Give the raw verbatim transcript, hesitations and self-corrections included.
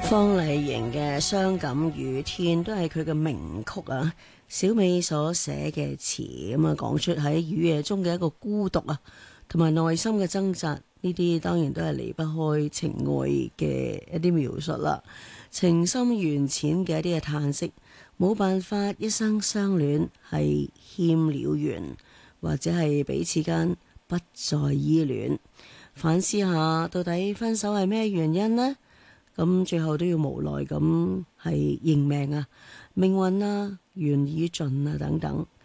方麗瑩嘅《傷感雨天》都係佢嘅名曲啊，小美所寫嘅詞咁啊，講出喺雨夜中嘅一個孤獨啊，同埋內心嘅掙扎，呢啲當然都係離不開情愛嘅一啲描述啦，情深緣淺嘅一啲嘅嘆息，冇辦法一生相戀係欠了緣，或者係彼此間不再依戀，反思下到底分手係咩原因呢？咁最後都要無奈咁係認命啊，命運啊，緣已盡啊等等。